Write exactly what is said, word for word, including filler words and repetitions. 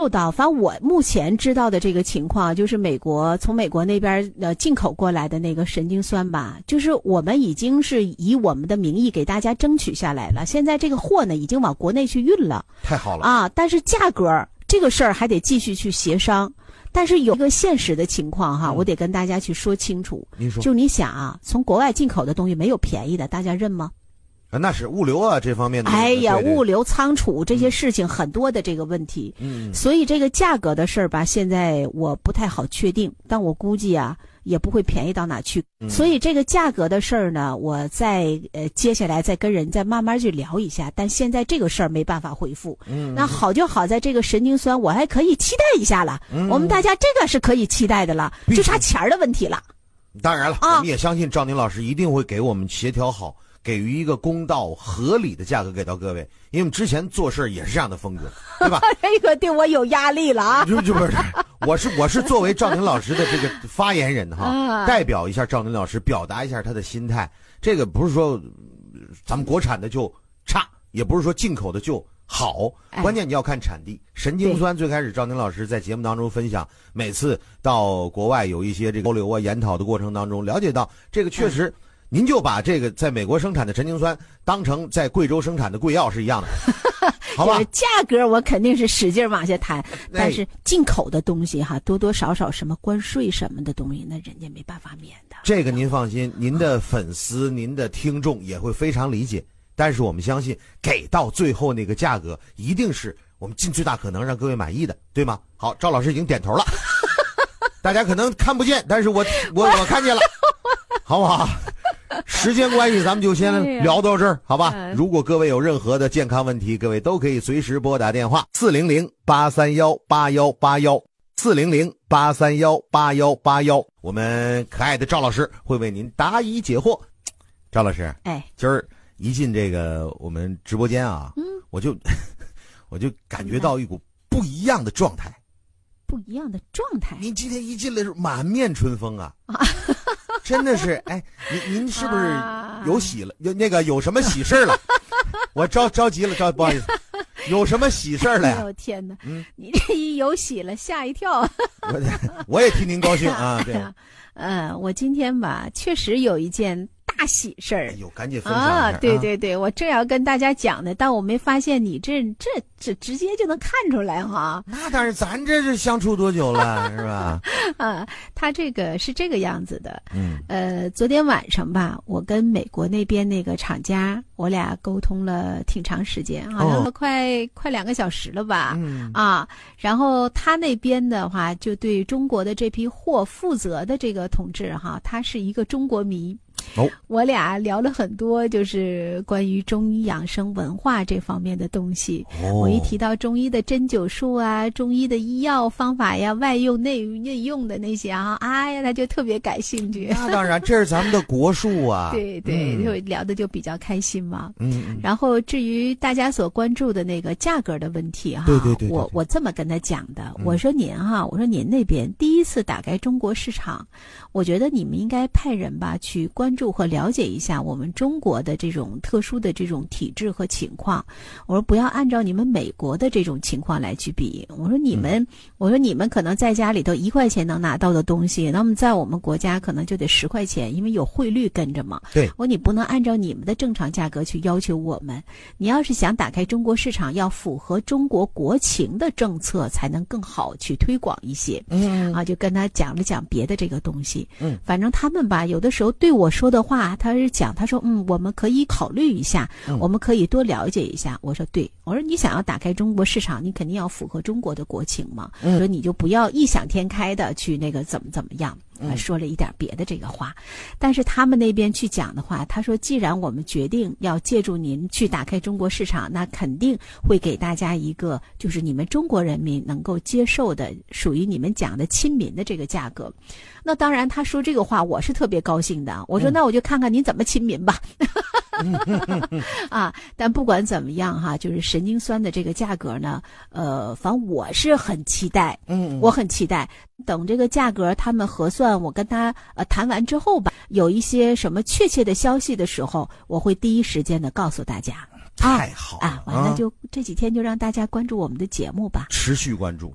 受到，反正我目前知道的这个情况，就是美国从美国那边呃进口过来的那个神经酸吧，就是我们已经是以我们的名义给大家争取下来了，现在这个货呢已经往国内去运了。 太好了啊！但是价格这个事儿还得继续去协商。但是有一个现实的情况哈，嗯、我得跟大家去说清楚。 您说， 就你想啊，从国外进口的东西没有便宜的，大家认吗？ 啊，那是物流啊这方面的。 哎呀， 对对物流仓储这些事情很多的这个问题。 嗯， 所以这个价格的事儿吧，现在我不太好确定，但我估计啊。也不会便宜到哪去， 嗯、 所以这个价格的事儿呢，我再呃接下来再跟人再慢慢去聊一下。但现在这个事儿没办法回复。 嗯， 那好就好在这个神经酸，我还可以期待一下了。嗯、我们大家这个是可以期待的了，就差钱儿的问题了。 当然了， 啊、 我们也相信赵宁老师一定会给我们协调好，给予一个公道合理的价格给到各位，因为我们之前做事也是这样的风格，对吧？ 这个对我有压力了啊！ 就就不是。我是我是作为赵宁老师的这个发言人哈，啊、代表一下赵宁老师，表达一下他的心态。这个不是说咱们国产的就差，也不是说进口的就好， 哎、 关键你要看产地。神经酸最开始赵宁老师在节目当中分享，每次到国外有一些这个交流啊、研讨的过程当中，了解到这个确实，哎、您就把这个在美国生产的神经酸当成在贵州生产的贵药是一样的。好吧， 价格我肯定是使劲往下谈，但是进口的东西哈，多多少少什么关税什么的东西，那人家没办法免的。 这个您放心，您的粉丝、您的听众也会非常理解。但是我们相信，给到最后那个价格，一定是我们尽最大可能让各位满意的，对吗？好，赵老师已经点头了，大家可能看不见，但是我我我看见了，好不好？时间关系，咱们就先聊到这儿，好吧？如果各位有任何的健康问题，各位都可以随时拨打电话四零零八三幺八幺八幺四零零八三幺八幺八幺，我们可爱的赵老师会为您答疑解惑。赵老师， 哎， 今儿一进这个我们直播间啊，嗯，我就我就感觉到一股不一样的状态。 不一样的状态。 您今天一进来是满面春风啊，真的是，哎，您您是不是有喜了？有那个有什么喜事了？我着着急了，着不好意思，有什么喜事了呀？ 哎呦天哪，嗯，你这一有喜了，吓一跳。 我我也替您高兴啊，对。 嗯、呃，我今天吧，确实有一件大喜事儿。 哎呦，赶紧分享一下啊！对对对，我正要跟大家讲呢，但我没发现你这这这直接就能看出来哈。 那当然，咱这是相处多久了，是吧？ 啊，他这个是这个样子的。 嗯。呃， 昨天晚上吧，我跟美国那边那个厂家，我俩沟通了挺长时间，好像快、哦、快两个小时了吧。 嗯。 啊，然后他那边的话，就对中国的这批货负责的这个同志哈，他是一个中国迷。 哦， 我俩聊了很多，就是关于中医养生文化这方面的东西。 哦， 我一提到中医的针灸术啊，中医的医药方法呀，外用内内用的那些啊，哎呀，他就特别感兴趣。 那当然，这是咱们的国术啊。 对对， 嗯、 就聊的就比较开心嘛。 嗯嗯。 然后至于大家所关注的那个价格的问题哈， 对对 对, 对, 对， 我我这么跟他讲的， 嗯、 我说您哈，我说您那边第一次打开中国市场，我觉得你们应该派人吧去关注和了解一下我们中国的这种特殊的这种体制和情况。我说不要按照你们美国的这种情况来去比。我说你们，嗯、我说你们可能在家里头一块钱能拿到的东西，那么在我们国家可能就得十块钱，因为有汇率跟着嘛。 对， 我说你不能按照你们的正常价格去要求我们。你要是想打开中国市场，要符合中国国情的政策，才能更好去推广一些。 嗯啊，就跟他讲了讲别的这个东西。 嗯， 反正他们吧，有的时候对我说的话，他是讲，他说嗯，我们可以考虑一下， 嗯、 我们可以多了解一下。我说对，我说你想要打开中国市场，你肯定要符合中国的国情嘛。 嗯， 所以你就不要异想天开的去那个怎么怎么样。 嗯、 说了一点别的这个话，但是他们那边去讲的话，他说既然我们决定要借助您去打开中国市场，那肯定会给大家一个就是你们中国人民能够接受的属于你们讲的亲民的这个价格。那当然他说这个话我是特别高兴的，我说、嗯、那我就看看您怎么亲民吧。啊，但不管怎么样哈，就是神经酸的这个价格呢，呃，反正我是很期待， 嗯， 我很期待。等这个价格他们核算，我跟他呃谈完之后吧，有一些什么确切的消息的时候，我会第一时间的告诉大家。 太好了啊！完了就这几天就让大家关注我们的节目吧， 持续关注。